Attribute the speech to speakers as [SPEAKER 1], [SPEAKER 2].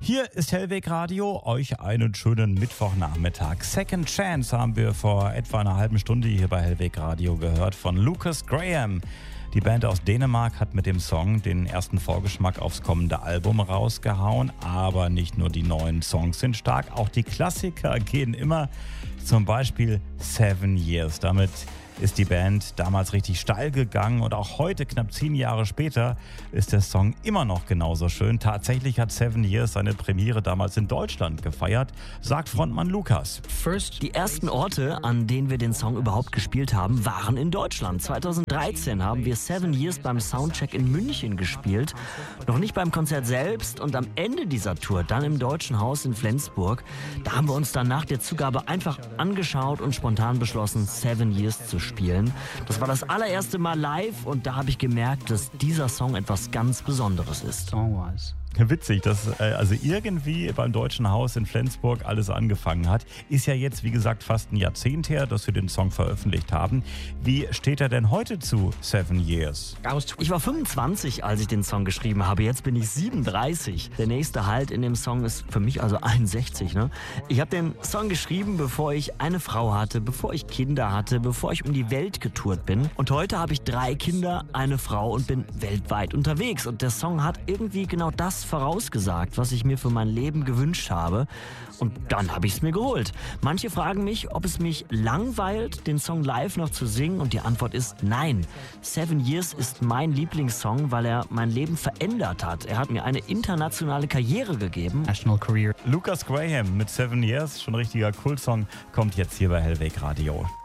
[SPEAKER 1] Hier ist Hellweg Radio, euch einen schönen Mittwochnachmittag. Second Chance haben wir vor etwa einer halben Stunde hier bei Hellweg Radio gehört von Lucas Graham. Die Band aus Dänemark hat mit dem Song den ersten Vorgeschmack aufs kommende Album rausgehauen. Aber nicht nur die neuen Songs sind stark, auch die Klassiker gehen immer. Zum Beispiel 7 Years. Damit ist die Band damals richtig steil gegangen und auch heute, knapp 10 Jahre später, ist der Song immer noch genauso schön. Tatsächlich hat 7 Years seine Premiere damals in Deutschland gefeiert, sagt Frontmann Lukas.
[SPEAKER 2] Die ersten Orte, an denen wir den Song überhaupt gespielt haben, waren in Deutschland. 2013 haben wir 7 Years beim Soundcheck in München gespielt. Noch nicht beim Konzert selbst und am Ende dieser Tour, dann im Deutschen Haus in Flensburg. Da haben wir uns dann nach der Zugabe einfach angeschaut und spontan beschlossen, 7 Years zu spielen. Das war das allererste Mal live und da habe ich gemerkt, dass dieser Song etwas ganz Besonderes ist.
[SPEAKER 1] Witzig, dass also irgendwie beim Deutschen Haus in Flensburg alles angefangen hat. Ist ja jetzt, wie gesagt, fast ein Jahrzehnt her, dass wir den Song veröffentlicht haben. Wie steht er denn heute zu 7 Years?
[SPEAKER 2] Ich war 25, als ich den Song geschrieben habe. Jetzt bin ich 37. Der nächste Halt in dem Song ist für mich also 61. Ne? Ich habe den Song geschrieben, bevor ich eine Frau hatte, bevor ich Kinder hatte, bevor ich um die Welt getourt bin. Und heute habe ich 3 Kinder, eine Frau und bin weltweit unterwegs. Und der Song hat irgendwie genau das vorausgesagt, was ich mir für mein Leben gewünscht habe. Und dann habe ich es mir geholt. Manche fragen mich, ob es mich langweilt, den Song live noch zu singen. Und die Antwort ist nein. 7 Years ist mein Lieblingssong, weil er mein Leben verändert hat. Er hat mir eine internationale Karriere gegeben.
[SPEAKER 1] Lucas Graham mit 7 Years, schon ein richtiger Kultsong, kommt jetzt hier bei Hellweg Radio.